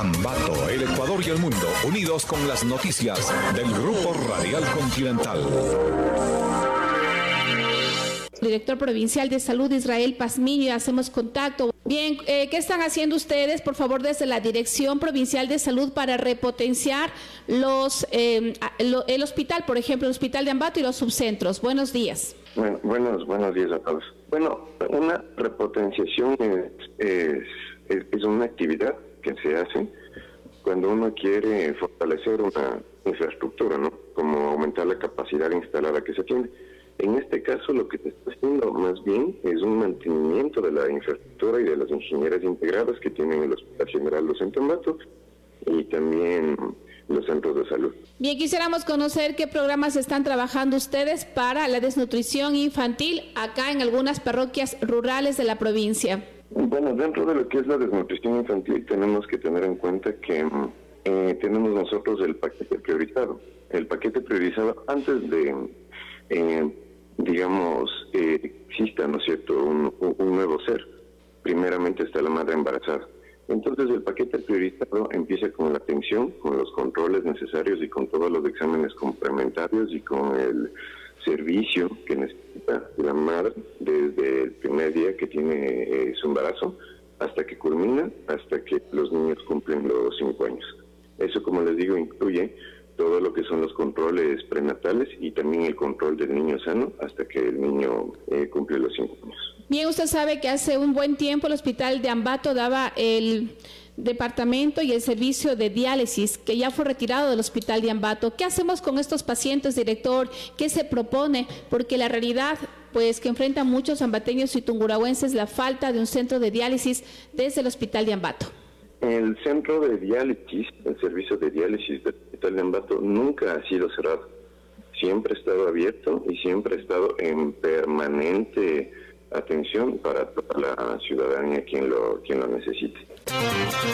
Ambato, el Ecuador y el mundo, unidos con las noticias del Grupo Radial Continental. Director Provincial de Salud, Israel Pazmiño, hacemos contacto. Bien, ¿qué están haciendo ustedes, por favor, desde la Dirección Provincial de Salud para repotenciar el hospital, por ejemplo, el Hospital de Ambato y los subcentros? Buenos días. Bueno, buenos días a todos. Bueno, una repotenciación es una actividad que se hace cuando uno quiere fortalecer una infraestructura, ¿no? Como aumentar la capacidad instalada que se tiene. En este caso, lo que se está haciendo más bien es un mantenimiento de la infraestructura y de las ingenierías integradas que tienen el Hospital General Docente Ambato y también los centros de salud. Bien, quisiéramos conocer qué programas están trabajando ustedes para la desnutrición infantil acá en algunas parroquias rurales de la provincia. Bueno, dentro de lo que es la desnutrición infantil tenemos que tener en cuenta que tenemos nosotros el paquete priorizado. El paquete priorizado antes de exista, ¿no es cierto?, un nuevo ser. Primeramente está la madre embarazada. Entonces el paquete priorizado empieza con la atención, con los controles necesarios y con todos los exámenes complementarios y con el servicio que necesita la madre desde el primer día que tiene su embarazo hasta que culmina, hasta que los niños cumplen los 5 años. Eso, como les digo, incluye todo lo que son los controles prenatales y también el control del niño sano hasta que el niño cumple los 5 años. Bien, usted sabe que hace un buen tiempo el Hospital de Ambato daba el departamento y el servicio de diálisis, que ya fue retirado del Hospital de Ambato. ¿Qué hacemos con estos pacientes, director? ¿Qué se propone? Porque la realidad, pues, que enfrentan muchos ambateños y tungurahuenses, la falta de un centro de diálisis desde el Hospital de Ambato. El centro de diálisis, el servicio de diálisis del Hospital de Ambato nunca ha sido cerrado. Siempre ha estado abierto y siempre ha estado en permanente atención para toda la ciudadanía quien lo necesite.